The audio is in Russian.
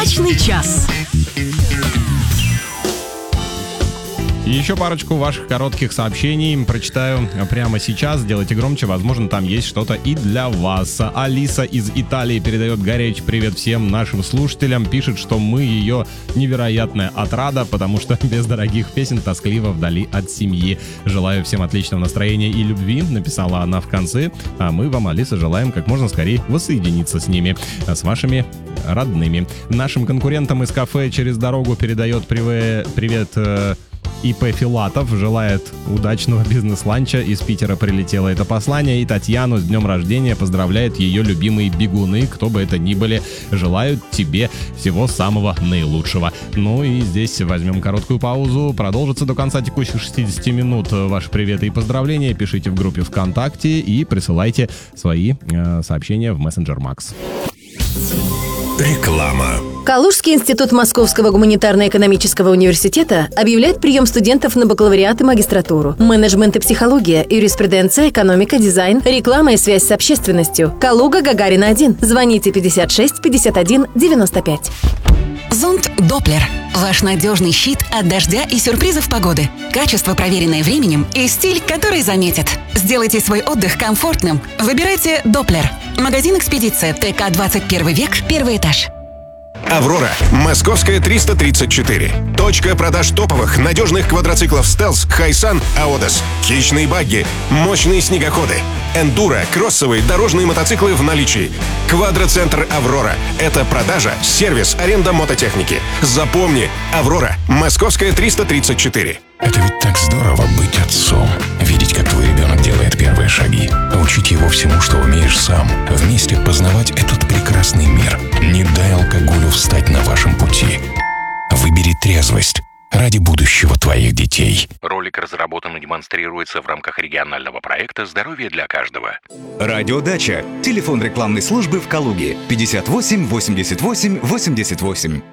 Удачный час. И еще парочку ваших коротких сообщений прочитаю прямо сейчас. Сделайте громче, возможно, там есть что-то и для вас. Алиса из Италии передает горячий привет всем нашим слушателям. Пишет, что мы ее невероятная отрада, потому что без дорогих песен тоскливо вдали от семьи. Желаю всем отличного настроения и любви, написала она в конце. А мы вам, Алиса, желаем как можно скорее воссоединиться с ними, с вашими родными. Нашим конкурентам из кафе через дорогу передает привет ИП Филатов, желает удачного бизнес-ланча. Из Питера прилетело это послание. И Татьяну с днем рождения поздравляют ее любимые бегуны, кто бы это ни были. Желают тебе всего самого наилучшего. Ну и здесь возьмем короткую паузу. Продолжится до конца текущих 60 минут ваши приветы и поздравления. Пишите в группе ВКонтакте и присылайте свои сообщения в мессенджер Макс. Реклама. Калужский институт Московского гуманитарно-экономического университета объявляет прием студентов на бакалавриат и магистратуру. Менеджмент и психология, юриспруденция, экономика, дизайн, реклама и связь с общественностью. Калуга, Гагарина 1. Звоните 56 51 95. Зонт Доплер. Ваш надежный щит от дождя и сюрпризов погоды. Качество, проверенное временем, и стиль, который заметит. Сделайте свой отдых комфортным. Выбирайте Доплер. Магазин «Экспедиция», ТК 21 век, 1 этаж. «Аврора», Московская 334. Точка продаж топовых, надежных квадроциклов «Стелс», «Хайсан», «Аодос». Хищные багги, мощные снегоходы, эндуро, кроссовые, дорожные мотоциклы в наличии. Квадроцентр «Аврора» — это продажа, сервис, аренда мототехники. Запомни, «Аврора», Московская 334. Это ведь так здорово быть отцом. Видеть, как твой ребенок делает первые шаги. Учить его всему, что умеешь сам. Вместе познавать этот прекрасный мир. Не дай алкоголю встать на вашем пути. Выбери трезвость ради будущего твоих детей. Ролик разработан и демонстрируется в рамках регионального проекта «Здоровье для каждого». Радиодача. Телефон рекламной службы в Калуге. 58 88 88.